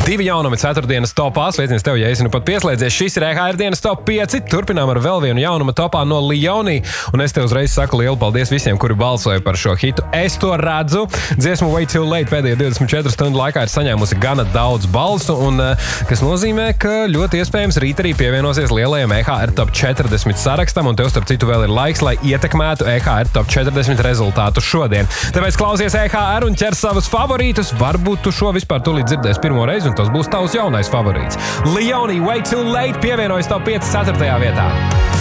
2 jaunumi 4. dienas topā. Sveiciens tev, ja esi nu pat pieslēdzies. Šis ir EHR dienas top 5. Turpinām ar vēl vienu jaunumu topā no Leonī. Un es tev uzreiz saku lielu paldies visiem, kuri balsoja par šo hitu. Es to redzu. Dziesmu Way Too Late pēdējo 24 stundu laikā ir saņēmusi gana daudz balsu, un kas nozīmē, ka ļoti iespējams rīt arī pievienosies lielajam EHR top 40 sarakstam, un tev starp citu vēl ir laiks, lai ietekmētu EHR top 40 rezultātu šodien. Tāpēc klausies EHR un ķer savus favorītus. Varbūt tu šo vispār tūlīt dzirdēs pirmo reizi, un tas būs tavs jaunais favorīts. Leonī, Way Too Late pievienojas top 5 4. vietā.